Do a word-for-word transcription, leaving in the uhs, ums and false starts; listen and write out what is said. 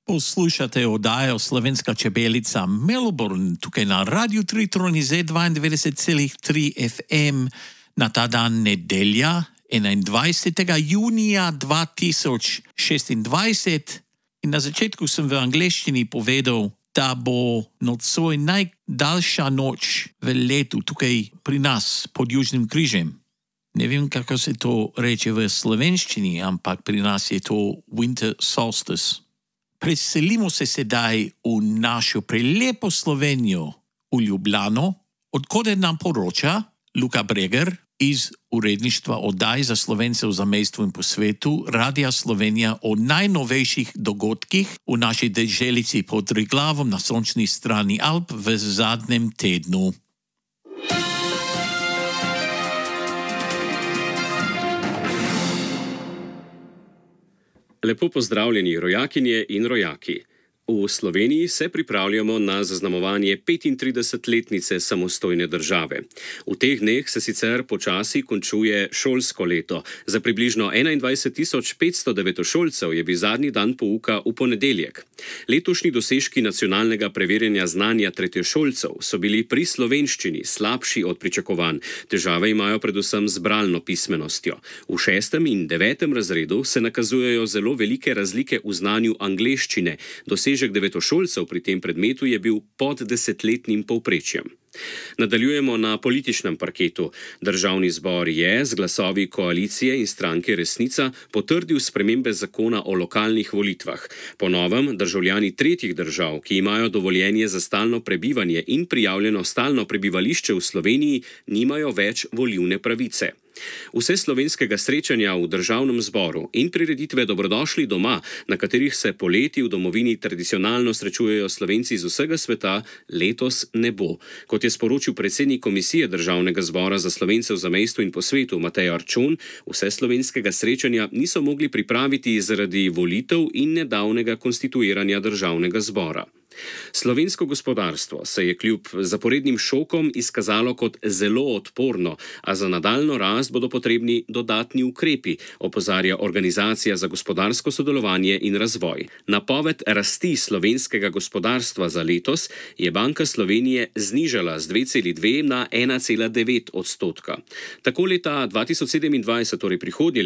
Poslušate oddajo Slovenska čebelica Melbourne, tukaj na Radio tri Z dvaindevetdeset celih tri F M na ta dan nedelja, enaindvajsetega junija dva tisoč šestindvajset. In na začetku sem v angleščini povedal, da bo nocoj najdaljša noč v letu tukaj pri nas pod Južnim križem. Ne vem, kako se to reče v slovenščini, ampak pri nas je to winter solstice. Preselimo se sedaj v našo prelepo Slovenijo, v Ljubljano, odkoder nam poroča Luka Breger iz uredništva oddaj za Slovence v zamejstvu in po svetu Radia Slovenija o najnovejših dogodkih v naši deželici pod Triglavom na sončni strani Alp v zadnjem tednu. Lepo pozdravljeni rojakinje in rojaki. V Sloveniji se pripravljamo na zaznamovanje petintridesetletnice samostojne države. V teh dneh se sicer počasi končuje šolsko leto. Za približno enaindvajset tisoč petsto devetošolcev je bil zadnji dan pouka v ponedeljek. Letošnji dosežki nacionalnega preverjanja znanja tretješolcev so bili pri slovenščini slabši od pričakovanj. Težave imajo predvsem z bralno pismenostjo. V šestem in devetem razredu se nakazujejo zelo velike razlike v znanju angleščine. Dosežek devetošolcev pri tem predmetu je bil pod desetletnim povprečjem. Nadaljujemo na političnem parketu. Državni zbor je z glasovi koalicije in stranke Resnica potrdil spremembe zakona o lokalnih volitvah. Po novem državljani tretjih držav, ki imajo dovoljenje za stalno prebivanje in prijavljeno stalno prebivališče v Sloveniji, nimajo več volilne pravice. Vse slovenskega srečanja v državnem zboru in prireditve Dobrodošli doma, na katerih se poleti v domovini tradicionalno srečujejo Slovenci iz vsega sveta, letos ne bo. Kot je sporočil predsednik Komisije Državnega zbora za Slovence v zamejstvu in po svetu Matej Arčon, vse slovenskega srečanja niso mogli pripraviti zaradi volitev in nedavnega konstituiranja državnega zbora. Slovensko gospodarstvo se je kljub zaporednim šokom izkazalo kot zelo odporno, a za nadaljnjo rast bodo potrebni dodatni ukrepi, opozarja Organizacija za gospodarsko sodelovanje in razvoj. Napoved rasti slovenskega gospodarstva za letos je Banka Slovenije znižala z dve celi dve na ena cela devet odstotka. Tako leta dva tisoč sedemindvajset, torej prihodnje